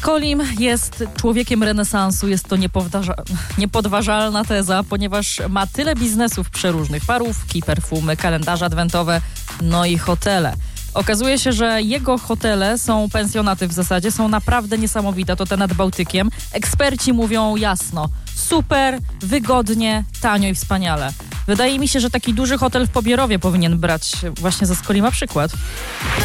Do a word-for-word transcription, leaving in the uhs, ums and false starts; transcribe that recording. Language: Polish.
Skolim jest człowiekiem renesansu, jest to niepowtarza- niepodważalna teza, ponieważ ma tyle biznesów przeróżnych, parówki, perfumy, kalendarze adwentowe, no i hotele. Okazuje się, że jego hotele są, pensjonaty w zasadzie, są naprawdę niesamowite, to te nad Bałtykiem. Eksperci mówią jasno, super, wygodnie, tanio i wspaniale. Wydaje mi się, że taki duży hotel w Pobierowie powinien brać właśnie ze Skolima przykład.